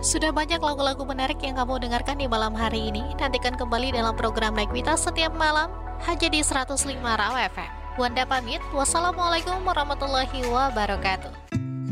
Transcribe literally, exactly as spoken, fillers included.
Sudah banyak lagu-lagu menarik yang kamu dengarkan di malam hari ini. Nantikan kembali dalam program Naik Vita setiap malam hanya di seratus lima Raw F M. Wanda pamit. Wassalamualaikum warahmatullahi wabarakatuh.